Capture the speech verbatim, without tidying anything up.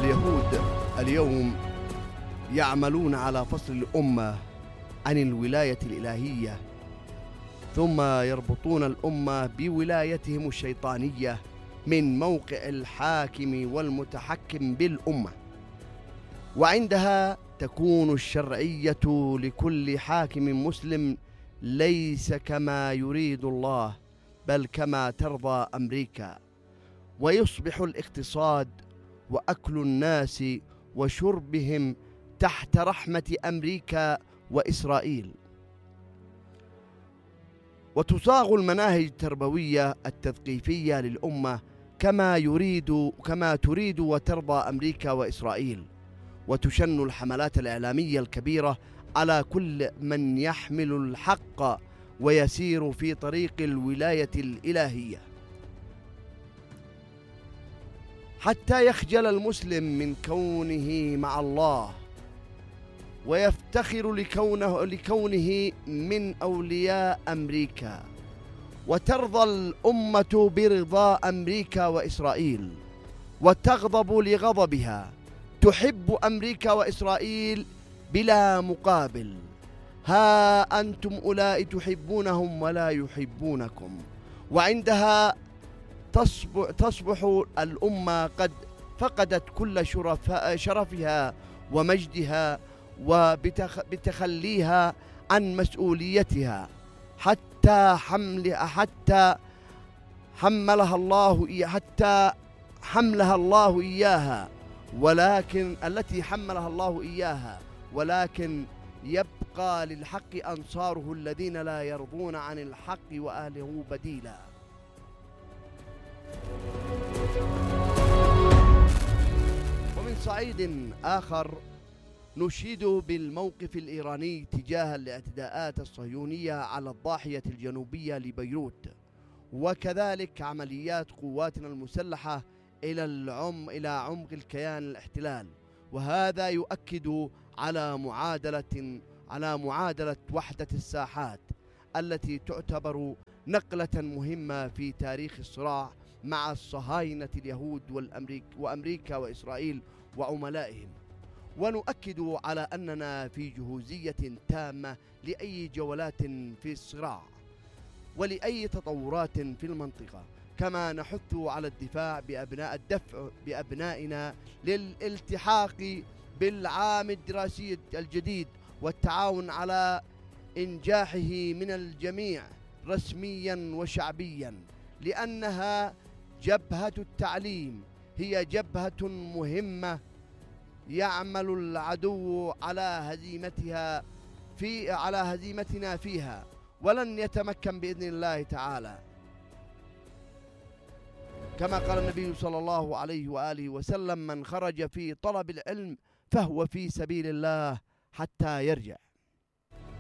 اليهود اليوم يعملون على فصل الأمة عن الولاية الإلهية، ثم يربطون الأمة بولايتهم الشيطانية من موقع الحاكم والمتحكم بالأمة، وعندها تكون الشرعية لكل حاكم مسلم ليس كما يريد الله بل كما ترضى أمريكا، ويصبح الاقتصاد وأكل الناس وشربهم تحت رحمة أمريكا وإسرائيل. وتصاغ المناهج التربوية التثقيفية للأمة كما يريد كما تريد وترضى أمريكا وإسرائيل، وتشن الحملات الإعلامية الكبيرة على كل من يحمل الحق ويسير في طريق الولاية الإلهية، حتى يخجل المسلم من كونه مع الله ويفتخر لكونه, لكونه من أولياء أمريكا، وترضى الأمة برضا أمريكا وإسرائيل وتغضب لغضبها، تحب أمريكا وإسرائيل بلا مقابل. ها أنتم أولئك تحبونهم ولا يحبونكم، وعندها تصبح, تصبح الأمة قد فقدت كل شرفها ومجدها وبتخليها عن مسؤوليتها، حتى حمل حتى حملها الله حتى حملها الله إياها ولكن التي حملها الله إياها ولكن يبقى للحق أنصاره الذين لا يرضون عن الحق وأهله بديلا. ومن صعيد آخر نشيد بالموقف الإيراني تجاه الاعتداءات الصهيونية على الضاحية الجنوبية لبيروت، وكذلك عمليات قواتنا المسلحة إلى العم إلى عمق الكيان الاحتلال، وهذا يؤكد على معادلة على معادلة وحدة الساحات التي تعتبر نقلة مهمة في تاريخ الصراع مع الصهاينة اليهود والأمريك وأمريكا وإسرائيل وعملائهم. ونؤكد على أننا في جهوزية تامة لأي جولات في الصراع ولأي تطورات في المنطقة، كما نحث على الدفاع بأبناء الدفع بأبنائنا للالتحاق بالعام الدراسي الجديد والتعاون على إنجاحه من الجميع رسميا وشعبيا، لأنها جبهة التعليم هي جبهة مهمة يعمل العدو على هزيمتها في على هزيمتنا فيها، ولن يتمكن بإذن الله تعالى، كما قال النبي صلى الله عليه وآله وسلم: من خرج في طلب العلم فهو في سبيل الله حتى يرجع.